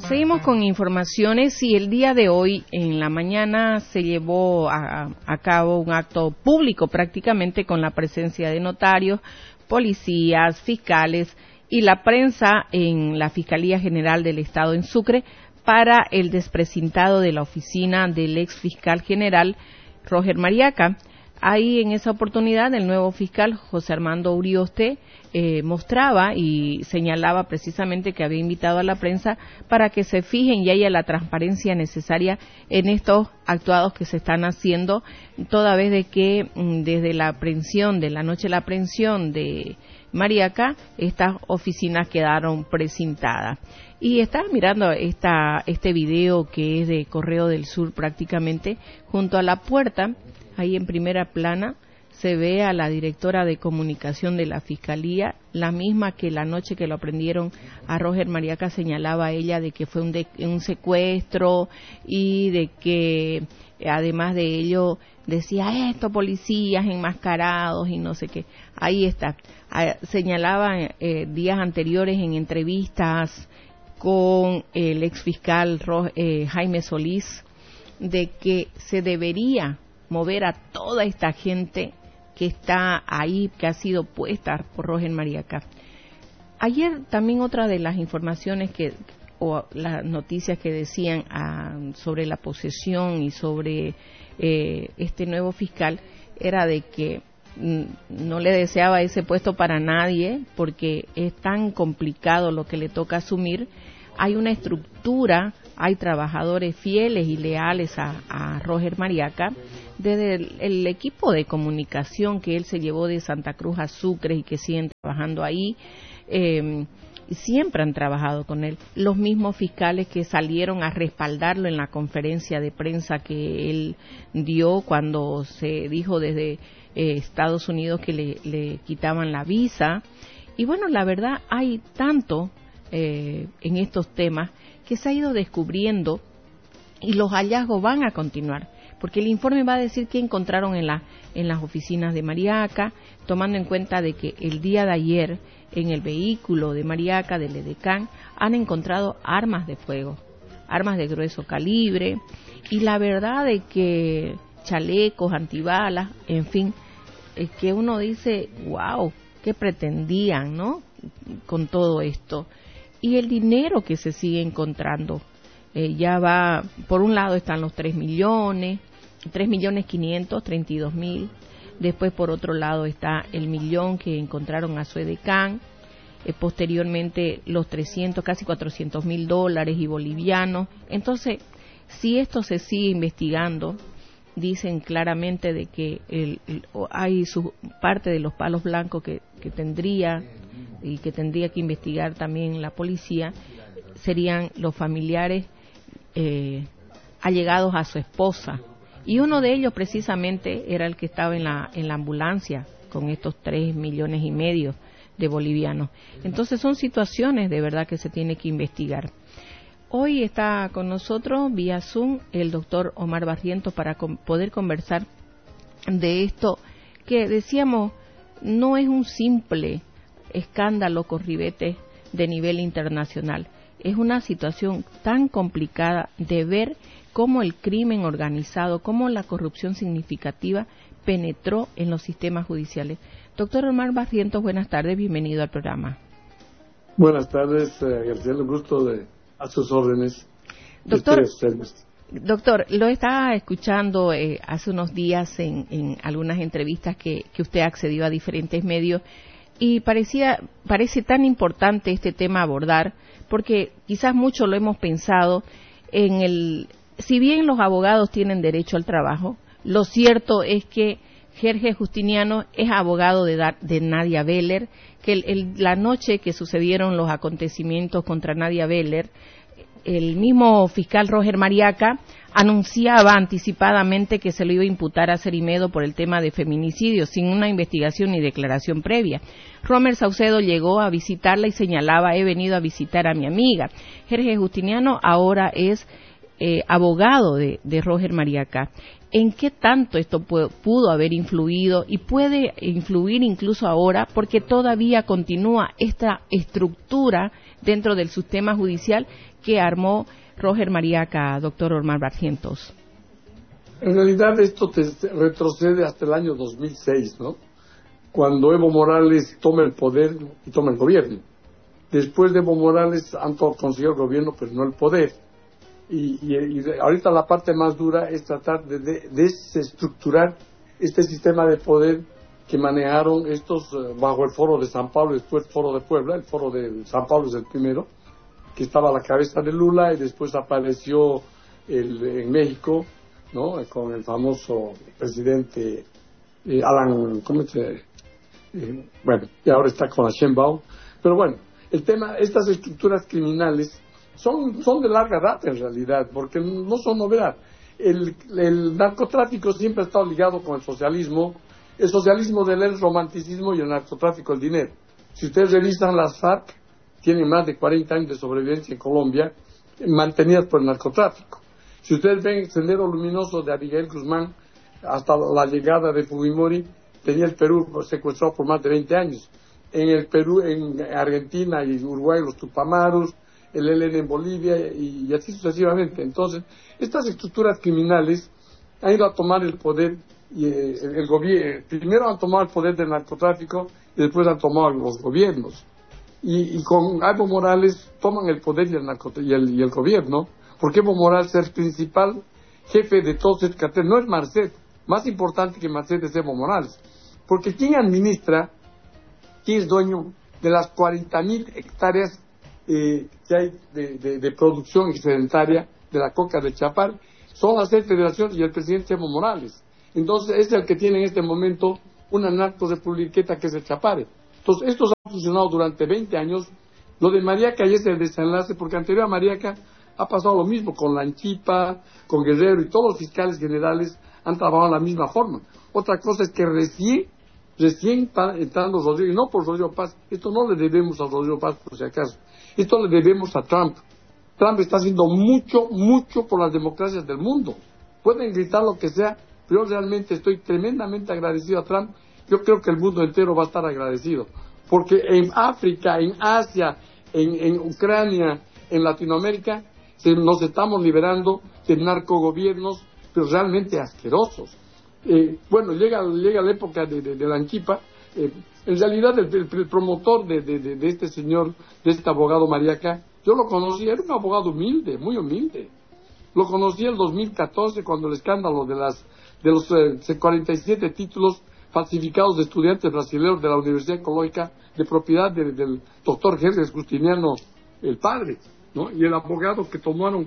Seguimos con informaciones y el día de hoy, en la mañana, se llevó a cabo un acto público prácticamente con la presencia de notarios, policías, fiscales y la prensa en la Fiscalía General del Estado en Sucre para el desprecintado de la oficina del ex fiscal general Roger Mariaca. Ahí en esa oportunidad el nuevo fiscal José Armando Urioste mostraba y señalaba precisamente que había invitado a la prensa para que se fijen y haya la transparencia necesaria en estos actuados que se están haciendo, toda vez de que desde la aprehensión, de la noche de la aprehensión de Mariaca, estas oficinas quedaron precintadas. Y estaba mirando este video que es de Correo del Sur prácticamente, junto a la puerta, ahí en primera plana, se ve a la directora de comunicación de la Fiscalía, la misma que la noche que lo aprendieron a Roger Mariaca señalaba a ella de que fue un secuestro y de que además de ello decía esto, policías enmascarados y no sé qué. Ahí está. Señalaba días anteriores en entrevistas con el exfiscal Jaime Solís de que se debería mover a toda esta gente que está ahí, que ha sido puesta por Roger Mariaca. Ayer también otra de las informaciones o las noticias que decían sobre la posesión y sobre este nuevo fiscal era de que no le deseaba ese puesto para nadie porque es tan complicado lo que le toca asumir. Hay una estructura, hay trabajadores fieles y leales a Roger Mariaca, desde el equipo de comunicación que él se llevó de Santa Cruz a Sucre y que siguen trabajando ahí, siempre han trabajado con él. Los mismos fiscales que salieron a respaldarlo en la conferencia de prensa que él dio cuando se dijo desde Estados Unidos que le quitaban la visa. Y bueno, la verdad hay tanto en estos temas que se ha ido descubriendo y los hallazgos van a continuar, porque el informe va a decir qué encontraron en las oficinas de Mariaca, tomando en cuenta de que el día de ayer en el vehículo de Mariaca, del EDECAN, han encontrado armas de fuego, armas de grueso calibre, y la verdad de que chalecos, antibalas, en fin, es que uno dice, wow, ¿qué pretendían, no? Con todo esto. Y el dinero que se sigue encontrando, ya va, por un lado están los 3.532.000, después por otro lado está el millón que encontraron a su EDECAN, posteriormente los 300, casi $400.000 y bolivianos. Entonces, si esto se sigue investigando, dicen claramente de que hay parte de los palos blancos que tendría que investigar también la policía, serían los familiares allegados a su esposa, y uno de ellos precisamente era el que estaba en la ambulancia con estos 3,5 millones de bolivianos. Entonces son situaciones de verdad que se tiene que investigar. Hoy está con nosotros vía Zoom el doctor Omar Barrientos para poder conversar de esto que decíamos no es un simple escándalo con ribetes de nivel internacional. Es una situación tan complicada de ver cómo el crimen organizado, cómo la corrupción significativa penetró en los sistemas judiciales. Doctor Omar Barrientos, buenas tardes, bienvenido al programa. Buenas tardes, García, un gusto a sus órdenes. Doctor, lo estaba escuchando hace unos días en algunas entrevistas que usted accedió a diferentes medios y parece tan importante este tema abordar, porque quizás mucho lo hemos pensado si bien los abogados tienen derecho al trabajo, lo cierto es que Jorge Justiniano es abogado de Nadia Beller, que la noche que sucedieron los acontecimientos contra Nadia Beller, el mismo fiscal Roger Mariaca anunciaba anticipadamente que se lo iba a imputar a Cerimedo por el tema de feminicidio, sin una investigación ni declaración previa. Romer Saucedo llegó a visitarla y señalaba, he venido a visitar a mi amiga. Jorge Justiniano ahora es abogado de Roger Mariaca. ¿En qué tanto esto pudo haber influido y puede influir incluso ahora, porque todavía continúa esta estructura dentro del sistema judicial que armó Roger Mariaca, doctor Omar Barrientos. En realidad esto retrocede hasta el año 2006, ¿no? Cuando Evo Morales toma el poder y toma el gobierno. Después de Evo Morales han conseguido el gobierno, pero no el poder. Y ahorita la parte más dura es tratar de desestructurar este sistema de poder que manejaron estos bajo el foro de San Pablo y después el foro de Puebla. El foro de San Pablo es el primero, que estaba a la cabeza de Lula, y después apareció en México, ¿no? Con el famoso presidente Alan, bueno, y ahora está con la Sheinbaum. Pero bueno, el tema, estas estructuras criminales son de larga data en realidad, porque no son novedad. El narcotráfico siempre ha estado ligado con el socialismo del romanticismo, y el narcotráfico el dinero. Si ustedes revisan, las FARC tienen más de 40 años de sobrevivencia en Colombia, mantenidas por el narcotráfico. Si ustedes ven el sendero luminoso de Abigail Guzmán hasta la llegada de Fujimori, tenía el Perú secuestrado por más de 20 años. En el Perú, en Argentina y Uruguay, los Tupamaros, el ELN en Bolivia, y así sucesivamente. Entonces, estas estructuras criminales han ido a tomar el poder, y el gobierno primero han tomado el poder del narcotráfico y después han tomado los gobiernos. Y con Evo Morales toman el poder y el gobierno, porque Evo Morales es el principal jefe de todos estos carteles. No es Marcet, más importante que Marcet es Evo Morales, porque ¿quién administra, quién es dueño de las 40.000 hectáreas que hay de producción excedentaria de la coca de Chapar? Son las 6 federaciones y el presidente Evo Morales. Entonces es el que tiene en este momento una narcorepubliqueta que es el Chapare. Entonces estos han funcionado durante 20 años. Lo de Mariaca ya es el desenlace, porque anterior a Mariaca ha pasado lo mismo con Lanchipa, con Guerrero, y todos los fiscales generales han trabajado de la misma forma. Otra cosa es que recién entrando Rodrigo, no por Rodrigo Paz, esto no le debemos a Rodrigo Paz por si acaso, esto le debemos a Trump. Trump está haciendo mucho por las democracias del mundo. Pueden gritar lo que sea, pero yo realmente estoy tremendamente agradecido a Trump. Yo creo que el mundo entero va a estar agradecido, porque en África, en Asia, en Ucrania, en Latinoamérica, nos estamos liberando de narcogobiernos, pero realmente asquerosos. Bueno, llega la época de la Anchipa. En realidad el promotor de este señor, de este abogado Mariaca, yo lo conocí, era un abogado humilde, muy humilde. Lo conocí en 2014 cuando el escándalo de los 47 títulos falsificados de estudiantes brasileños de la Universidad Ecológica, de propiedad del doctor Jerez Justiniano, el padre, ¿no? Y el abogado que tomaron,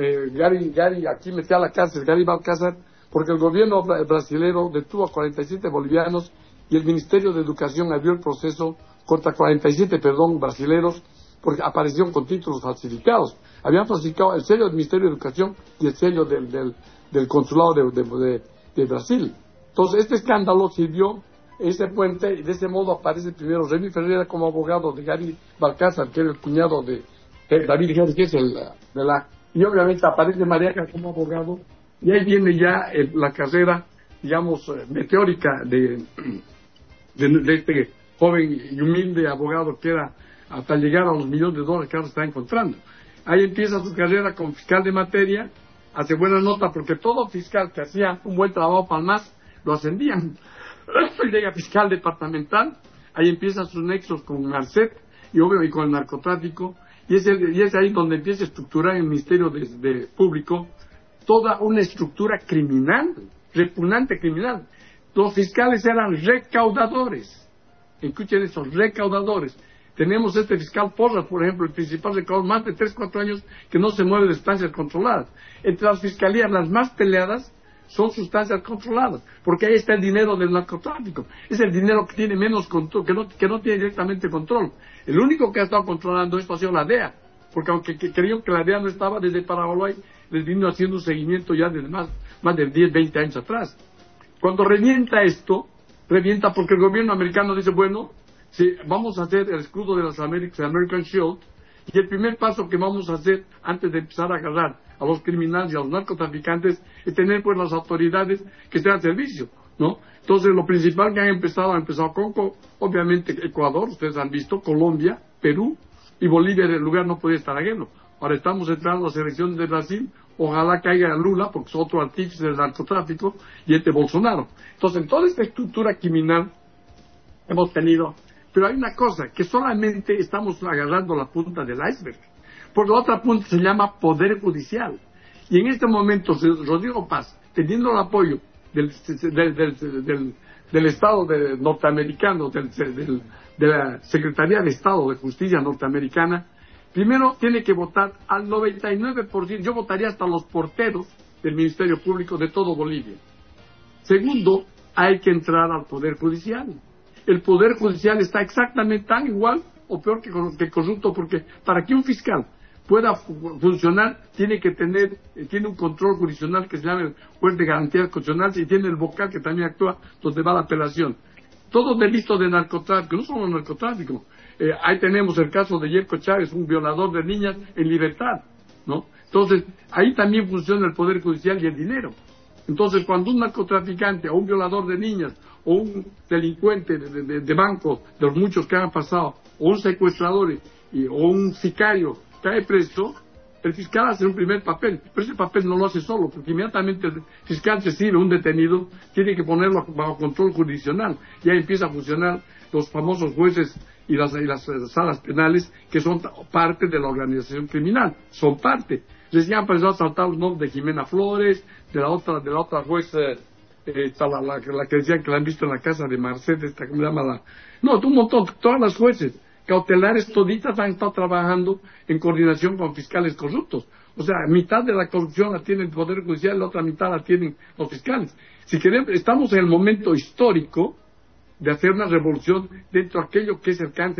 Gary, aquí metí a la cárcel, Gary Balcázar, porque el gobierno brasileño detuvo a 47 bolivianos y el Ministerio de Educación abrió el proceso contra 47, brasileños, porque aparecieron con títulos falsificados. Habían falsificado el sello del Ministerio de Educación y el sello del Consulado de Brasil. Entonces, este escándalo sirvió ese puente, y de ese modo aparece primero Remy Ferreira como abogado de Gary Balcázar, que era el cuñado de David Jerez, que es y obviamente aparece Mariaca como abogado, y ahí viene ya la carrera, digamos, meteórica de este joven y humilde abogado, que era hasta llegar a los millones de dólares que ahora está encontrando. Ahí empieza su carrera como fiscal de materia, hace buena nota, porque todo fiscal que hacía un buen trabajo para el MAS, lo ascendían. Llega fiscal departamental, ahí empiezan sus nexos con Marcet y obviamente con el narcotráfico, y es ahí donde empieza a estructurar el Ministerio de Público toda una estructura criminal, repugnante criminal. Los fiscales eran recaudadores. Escuchen eso, recaudadores. Tenemos este fiscal Porras, por ejemplo, el principal recaudador, más de 3-4 años que no se mueve de sustancias controladas. Entre las fiscalías, las más peleadas son sustancias controladas, porque ahí está el dinero del narcotráfico. Es el dinero que tiene menos control, que no tiene directamente control. El único que ha estado controlando esto ha sido la DEA, porque aunque creían que la DEA no estaba, desde Paraguay les vino haciendo un seguimiento ya desde más de 10-20 años atrás. Cuando revienta esto, revienta porque el gobierno americano dice, bueno, sí, vamos a hacer el escudo de las Américas, el American Shield, y el primer paso que vamos a hacer antes de empezar a agarrar a los criminales y a los narcotraficantes es tener pues las autoridades que estén al servicio, ¿no? Entonces lo principal que ha empezado con obviamente Ecuador, ustedes han visto, Colombia, Perú, y Bolivia en el lugar no podía estar ajeno. Ahora estamos entrando a las elecciones de Brasil, ojalá caiga Lula, porque es otro artífice del narcotráfico, y Bolsonaro. Entonces, en toda esta estructura criminal hemos tenido, pero hay una cosa, que solamente estamos agarrando la punta del iceberg, porque la otra punta se llama Poder Judicial. Y en este momento, Rodrigo Paz, teniendo el apoyo del Estado norteamericano, de la Secretaría de Estado de Justicia norteamericana, primero tiene que votar al 99%, yo votaría hasta los porteros del Ministerio Público de todo Bolivia. Segundo, hay que entrar al Poder Judicial. El Poder Judicial está exactamente tan igual o peor que corrupto, porque para que un fiscal pueda funcionar tiene un control jurisdiccional que se llama el juez de garantías constitucionales, y tiene el vocal que también actúa donde va la apelación. Todo delito de narcotráfico, no solo narcotráfico. Ahí tenemos el caso de Yerko Chávez, un violador de niñas en libertad, ¿no? Entonces, ahí también funciona el Poder Judicial y el dinero. Entonces, cuando un narcotraficante o un violador de niñas o un delincuente de banco, de los muchos que han pasado, o un secuestrador o un sicario cae preso, el fiscal hace un primer papel, pero ese papel no lo hace solo, porque inmediatamente el fiscal recibe un detenido, tiene que ponerlo bajo control jurisdiccional, y ahí empieza a funcionar los famosos jueces y las salas penales, que son parte de la organización criminal, son parte. Les han empezado a saltar los nombres de Jimena Flores, de la otra juez, la que decían que la han visto en la casa de Mercedes, ¿cómo se llama? No, un montón, todas las jueces cautelares toditas han estado trabajando en coordinación con fiscales corruptos. O sea, mitad de la corrupción la tiene el Poder Judicial, la otra mitad la tienen los fiscales. Si queremos, estamos en el momento histórico de hacer una revolución dentro de aquello que es el cáncer